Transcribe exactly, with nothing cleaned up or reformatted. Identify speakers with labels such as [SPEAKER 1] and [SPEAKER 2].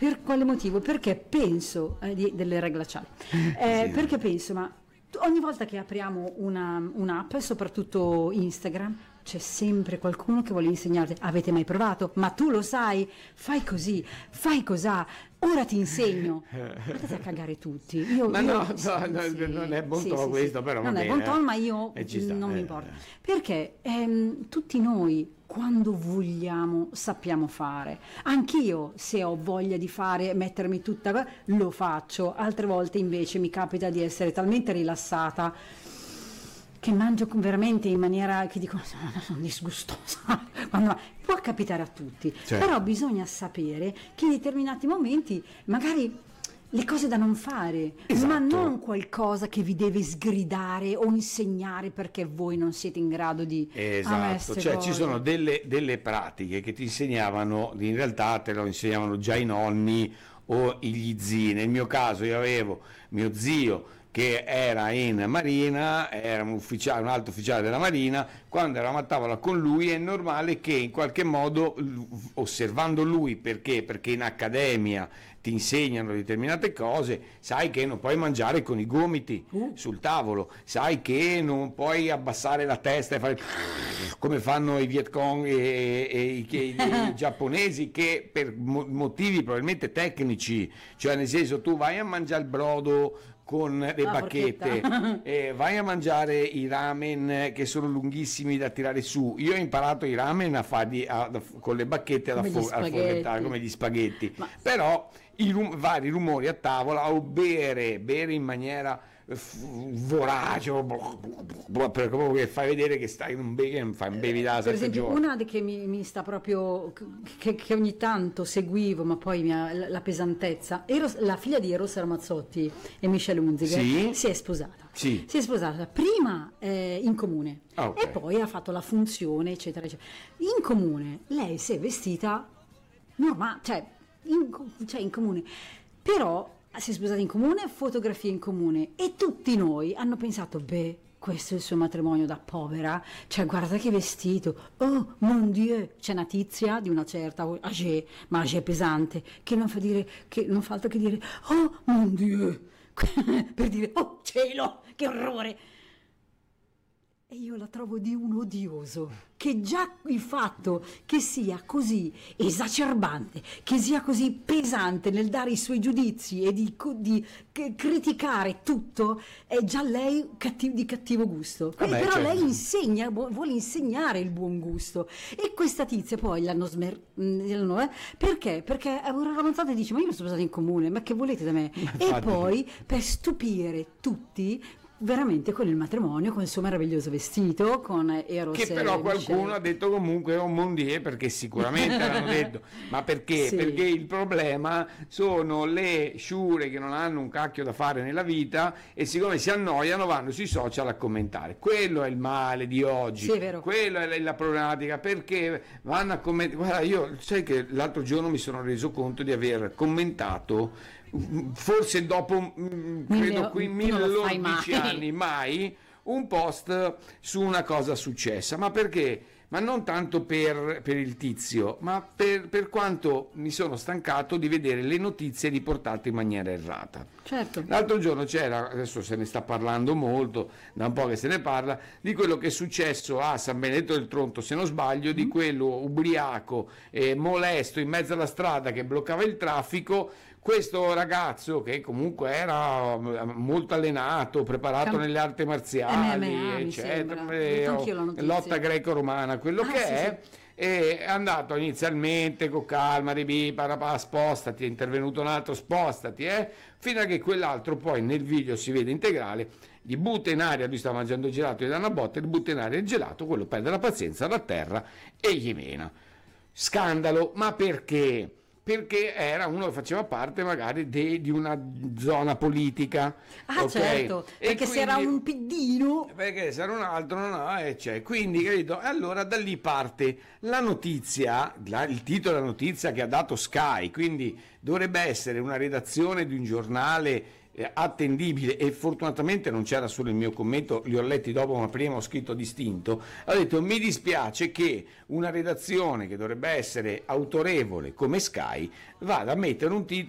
[SPEAKER 1] per quale motivo? Perché penso eh, di, delle regole glaciali. Eh,
[SPEAKER 2] Sì.
[SPEAKER 1] Perché penso, ma ogni volta che apriamo una, un'app, soprattutto Instagram, c'è sempre qualcuno che vuole insegnarti. Avete mai provato? Ma tu lo sai, fai così, fai cosà, ora ti insegno. Andate a cagare tutti. Io,
[SPEAKER 2] Ma
[SPEAKER 1] io-
[SPEAKER 2] no, no,
[SPEAKER 1] sì,
[SPEAKER 2] no,
[SPEAKER 1] sì,
[SPEAKER 2] non è bon
[SPEAKER 1] sì,
[SPEAKER 2] ton
[SPEAKER 1] sì,
[SPEAKER 2] questo,
[SPEAKER 1] sì.
[SPEAKER 2] però va
[SPEAKER 1] non è
[SPEAKER 2] bene,
[SPEAKER 1] bon ton,
[SPEAKER 2] eh.
[SPEAKER 1] ma io
[SPEAKER 2] E ci sta,
[SPEAKER 1] non mi
[SPEAKER 2] eh,
[SPEAKER 1] importa.
[SPEAKER 2] eh.
[SPEAKER 1] Perché ehm, tutti noi, quando vogliamo, sappiamo fare. Anch'io, se ho voglia di fare, mettermi tutta, lo faccio. Altre volte invece mi capita di essere talmente rilassata che mangio con- veramente in maniera che dico sono disgustosa. Quando- può capitare a tutti,
[SPEAKER 2] Certo.
[SPEAKER 1] però bisogna sapere che in determinati momenti magari le cose da non fare,
[SPEAKER 2] Esatto.
[SPEAKER 1] ma non qualcosa che vi deve sgridare o insegnare perché voi non siete in grado di
[SPEAKER 2] Esatto,
[SPEAKER 1] queste
[SPEAKER 2] cioè
[SPEAKER 1] cose.
[SPEAKER 2] ci sono delle, delle pratiche che ti insegnavano, in realtà te lo insegnavano già i nonni o gli zii. Nel mio caso io avevo mio zio che era in Marina, era un ufficiale, un alto ufficiale della Marina. Quando eravamo a tavola con lui è normale che in qualche modo, l- osservando lui, perché? Perché in accademia ti insegnano determinate cose, sai che non puoi mangiare con i gomiti
[SPEAKER 1] Uh.
[SPEAKER 2] sul tavolo, sai che non puoi abbassare la testa e fare come fanno i Viet Cong e, e i, che- i giapponesi, che per mo- motivi probabilmente tecnici, cioè nel senso tu vai a mangiare il brodo con le
[SPEAKER 1] La
[SPEAKER 2] bacchette,
[SPEAKER 1] forchetta.
[SPEAKER 2] e vai a mangiare i ramen che sono lunghissimi da tirare su. Io ho imparato i ramen a farli a- da- con le bacchette ad
[SPEAKER 1] Come gli
[SPEAKER 2] affo- a
[SPEAKER 1] spaghetti.
[SPEAKER 2] fornettare come gli spaghetti,
[SPEAKER 1] Ma-
[SPEAKER 2] però i rum- vari rumori a tavola o bere, bere in maniera eh, f- vorace, o bl- bl- bl- per proprio che fai vedere che stai non bevi, fai bevi da
[SPEAKER 1] Per
[SPEAKER 2] sette
[SPEAKER 1] esempio,
[SPEAKER 2] giorni.
[SPEAKER 1] una che mi, mi sta proprio, che, che ogni tanto seguivo, ma poi mi ha- la, la pesantezza, Eros- la figlia di Eros Ramazzotti e Michelle Hunziker
[SPEAKER 2] Sì.
[SPEAKER 1] si è sposata.
[SPEAKER 2] Sì.
[SPEAKER 1] Si è sposata prima eh, in comune
[SPEAKER 2] Ah, ok.
[SPEAKER 1] e poi ha fatto la funzione, eccetera, eccetera. In comune lei si è vestita normale, cioè in, co- cioè in comune, però si è sposata in comune, fotografie in comune, e tutti noi hanno pensato, beh, questo è il suo matrimonio da povera, cioè guarda che vestito, oh mon Dieu, c'è una tizia di una certa âgée, ma âgée pesante, che non fa dire, che non fa altro che dire, oh mon Dieu, per dire, oh cielo, che orrore. E io la trovo di un odioso, che già il fatto che sia così esacerbante, che sia così pesante nel dare i suoi giudizi e di, co- di c- criticare tutto, è già lei cattiv- di cattivo gusto. Quindi,
[SPEAKER 2] Vabbè,
[SPEAKER 1] però
[SPEAKER 2] certo.
[SPEAKER 1] lei insegna, vu- vuole insegnare il buon gusto. E questa tizia poi l'hanno smer... mh, l'hanno- eh, perché? Perché Aurora Ramazzotti dice, ma io mi sono sposata in comune, ma che volete da me? E
[SPEAKER 2] infatti.
[SPEAKER 1] poi, per stupire tutti, veramente con il matrimonio, con il suo meraviglioso vestito, con Eros
[SPEAKER 2] Che
[SPEAKER 1] e
[SPEAKER 2] però qualcuno
[SPEAKER 1] Michelle.
[SPEAKER 2] ha detto comunque un mondie, perché sicuramente l'hanno detto, ma perché?
[SPEAKER 1] Sì.
[SPEAKER 2] Perché il problema sono le sciure che non hanno un cacchio da fare nella vita e siccome si annoiano vanno sui social a commentare. Quello è il male di oggi,
[SPEAKER 1] Sì, è vero.
[SPEAKER 2] quello è la, la problematica, perché vanno a commentare. Guarda, io sai che l'altro giorno mi sono reso conto di aver commentato, forse dopo mm, credo qui
[SPEAKER 1] tu non lo fai
[SPEAKER 2] undici
[SPEAKER 1] mai.
[SPEAKER 2] anni mai, un post su una cosa successa. Ma perché? Ma non tanto per, per il tizio, ma per, per quanto mi sono stancato di vedere le notizie riportate in maniera errata.
[SPEAKER 1] Certo.
[SPEAKER 2] L'altro giorno c'era, adesso se ne sta parlando molto, da un po' che se ne parla, di quello che è successo a San Benedetto del Tronto, se non sbaglio, di quello ubriaco e molesto in mezzo alla strada che bloccava il traffico. Questo ragazzo che comunque era molto allenato, preparato
[SPEAKER 1] Cam-
[SPEAKER 2] nelle arti marziali,
[SPEAKER 1] M M A, mi
[SPEAKER 2] eccetera,
[SPEAKER 1] sembra.
[SPEAKER 2] eh,
[SPEAKER 1] Ho letto anch'io la notizia.
[SPEAKER 2] lotta greco-romana, quello
[SPEAKER 1] Ah,
[SPEAKER 2] che
[SPEAKER 1] sì,
[SPEAKER 2] è,
[SPEAKER 1] sì.
[SPEAKER 2] e è andato inizialmente con calma, ribi, parapà, spostati, è intervenuto un altro, spostati, eh, fino a che quell'altro poi nel video si vede integrale, gli butta in aria, lui sta mangiando il gelato, gli dà una botta, gli butta in aria il gelato, quello perde la pazienza, da terra e gli mena. Scandalo, ma perché? Perché era uno che faceva parte magari de- di una zona politica.
[SPEAKER 1] Ah,
[SPEAKER 2] ok?
[SPEAKER 1] certo,
[SPEAKER 2] E
[SPEAKER 1] perché se era
[SPEAKER 2] quindi-
[SPEAKER 1] un piddino...
[SPEAKER 2] perché se era un altro no, no, e c'è, quindi capito? E allora da lì parte la notizia, la- il titolo della notizia che ha dato Sky, quindi dovrebbe essere una redazione di un giornale eh, attendibile, e fortunatamente non c'era solo il mio commento, li ho letti dopo ma prima ho scritto distinto, ha detto mi dispiace che una redazione che dovrebbe essere autorevole come Sky vada a mettere un titolo